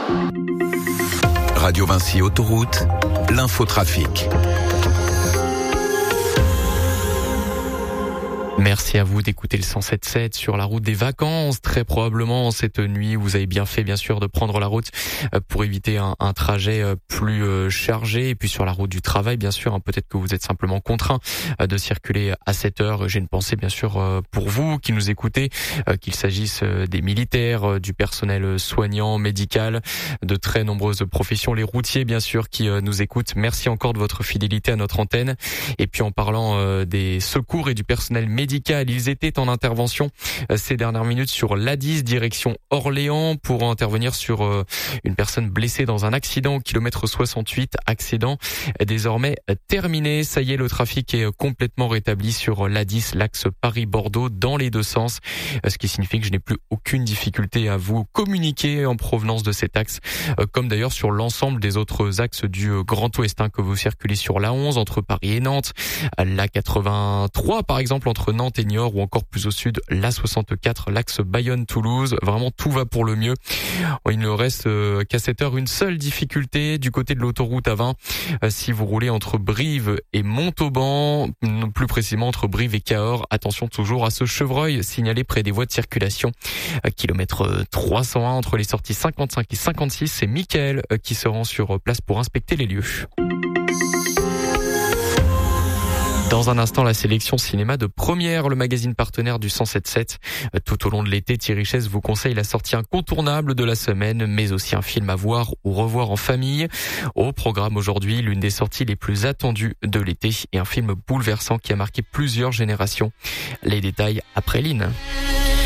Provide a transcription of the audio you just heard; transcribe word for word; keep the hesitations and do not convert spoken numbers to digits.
Radio Vinci Autoroute, l'infotrafic. Merci à vous d'écouter le cent sept sept sur la route des vacances. Très probablement cette nuit, vous avez bien fait bien sûr de prendre la route pour éviter un, un trajet plus chargé. Et puis sur la route du travail, bien sûr, hein, peut-être que vous êtes simplement contraint de circuler à cette heure. J'ai une pensée bien sûr pour vous qui nous écoutez, qu'il s'agisse des militaires, du personnel soignant, médical, de très nombreuses professions, les routiers bien sûr qui nous écoutent. Merci encore de votre fidélité à notre antenne. Et puis en parlant des secours et du personnel médical, ils étaient en intervention ces dernières minutes sur l'A dix direction Orléans pour intervenir sur une personne blessée dans un accident au kilomètre soixante-huit. Accident désormais terminé. Ça y est, le trafic est complètement rétabli sur l'A dix, l'axe Paris-Bordeaux dans les deux sens. Ce qui signifie que je n'ai plus aucune difficulté à vous communiquer en provenance de cet axe, comme d'ailleurs sur l'ensemble des autres axes du Grand Ouest, hein, que vous circulez sur l'A onze entre Paris et Nantes, l'A quatre-vingt-trois par exemple entre Nantes et Niort, ou encore plus au sud l'A soixante-quatre, l'axe Bayonne-Toulouse. Vraiment tout va pour le mieux. Il ne reste qu'à cette heure une seule difficulté du côté de l'autoroute A vingt. Si vous roulez entre Brive et Montauban, plus précisément entre Brive et Cahors, attention toujours à ce chevreuil signalé près des voies de circulation. Kilomètre trois cent un entre les sorties cinquante-cinq et cinquante-six, c'est Mickaël qui se rend sur place pour inspecter les lieux. Dans un instant, la sélection cinéma de Première, le magazine partenaire du cent sept sept. Tout au long de l'été, Thierry Chess vous conseille la sortie incontournable de la semaine, mais aussi un film à voir ou revoir en famille. Au programme aujourd'hui, l'une des sorties les plus attendues de l'été et un film bouleversant qui a marqué plusieurs générations. Les détails après Lynn.